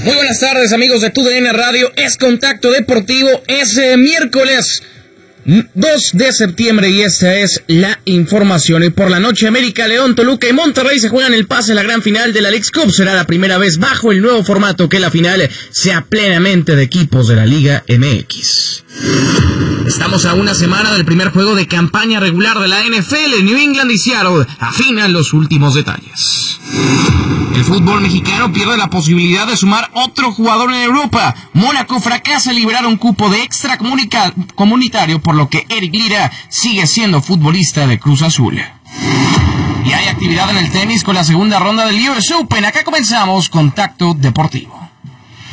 Muy buenas tardes, amigos de TUDN Radio. Es Contacto Deportivo. Es miércoles 2 de septiembre y esta es la información. Y por la noche, América, León, Toluca y Monterrey se juegan el pase a la gran final de la Leagues Cup. Será la primera vez bajo el nuevo formato que la final sea plenamente de equipos de la Liga MX. Estamos a una semana del primer juego de campaña regular de la NFL. New England y Seattle afinan los últimos detalles. El fútbol mexicano pierde la posibilidad de sumar otro jugador en Europa. Mónaco fracasa en liberar un cupo de extra comunitario, por lo que Eric Lira sigue siendo futbolista de Cruz Azul. Y hay actividad en el tenis con la segunda ronda del US Open. Acá comenzamos Contacto Deportivo.